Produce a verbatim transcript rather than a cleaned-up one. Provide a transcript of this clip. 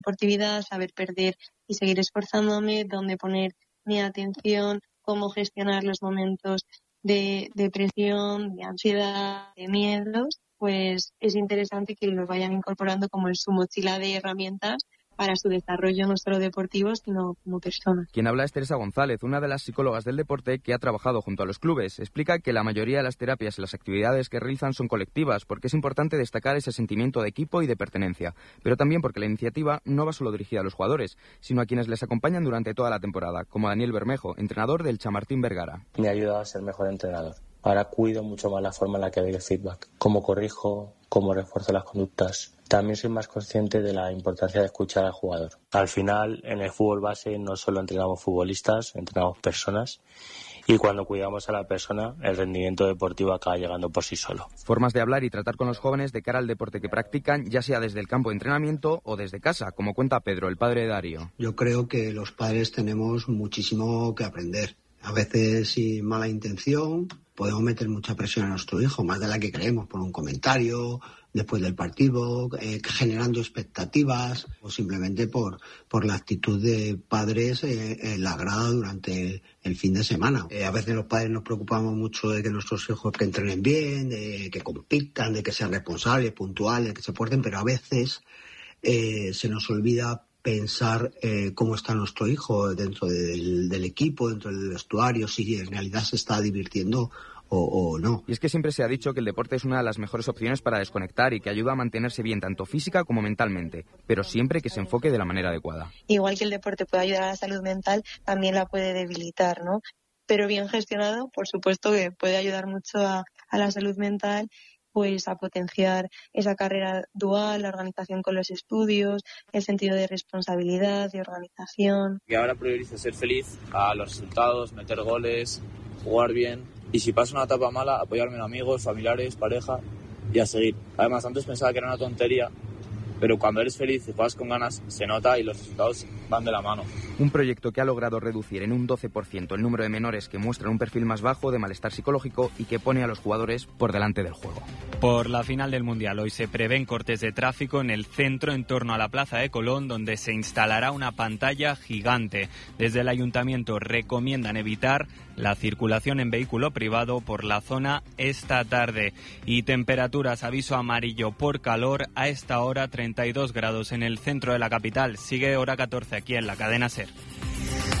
deportividad, saber perder y seguir esforzándome, dónde poner mi atención, cómo gestionar los momentos de depresión, de ansiedad, de miedos, pues es interesante que los vayan incorporando como en su mochila de herramientas para su desarrollo no solo deportivo, sino como persona. Quien habla es Teresa González, una de las psicólogas del deporte que ha trabajado junto a los clubes. Explica que la mayoría de las terapias y las actividades que realizan son colectivas, porque es importante destacar ese sentimiento de equipo y de pertenencia, pero también porque la iniciativa no va solo dirigida a los jugadores, sino a quienes les acompañan durante toda la temporada, como Daniel Bermejo, entrenador del Chamartín Vergara. Me ha ayudado a ser mejor entrenador. Ahora cuido mucho más la forma en la que doy el feedback, cómo corrijo, cómo refuerzo las conductas. También soy más consciente de la importancia de escuchar al jugador. Al final, en el fútbol base no solo entrenamos futbolistas, entrenamos personas. Y cuando cuidamos a la persona, el rendimiento deportivo acaba llegando por sí solo. Formas de hablar y tratar con los jóvenes de cara al deporte que practican, ya sea desde el campo de entrenamiento o desde casa, como cuenta Pedro, el padre de Darío. Yo creo que los padres tenemos muchísimo que aprender. A veces sin mala intención podemos meter mucha presión a nuestro hijo, más de la que creemos, por un comentario después del partido, eh, generando expectativas o simplemente por, por la actitud de padres eh, en la grada durante el fin de semana. Eh, a veces los padres nos preocupamos mucho de que nuestros hijos que entrenen bien, de que compitan, de que sean responsables, puntuales, que se porten, pero a veces eh, se nos olvida pensar eh, cómo está nuestro hijo dentro del, del equipo, dentro del vestuario, si en realidad se está divirtiendo o, o no. Y es que siempre se ha dicho que el deporte es una de las mejores opciones para desconectar y que ayuda a mantenerse bien tanto física como mentalmente, pero siempre que se enfoque de la manera adecuada. Igual que el deporte puede ayudar a la salud mental, también la puede debilitar, ¿no? Pero bien gestionado, por supuesto que puede ayudar mucho a, a la salud mental, pues a potenciar esa carrera dual, la organización con los estudios, el sentido de responsabilidad, de organización. Que ahora priorizo ser feliz a los resultados, meter goles, jugar bien y si pasa una etapa mala, apoyarme en amigos, familiares, pareja y a seguir. Además, antes pensaba que era una tontería, pero cuando eres feliz y juegas con ganas, se nota y los resultados van de la mano. Un proyecto que ha logrado reducir en un doce por ciento el número de menores que muestran un perfil más bajo de malestar psicológico y que pone a los jugadores por delante del juego. Por la final del Mundial, hoy se prevén cortes de tráfico en el centro en torno a la Plaza de Colón, donde se instalará una pantalla gigante. Desde el Ayuntamiento recomiendan evitar la circulación en vehículo privado por la zona esta tarde. Y temperaturas, aviso amarillo por calor, a esta hora treinta y dos grados en el centro de la capital. Sigue hora catorce aquí en la cadena SER.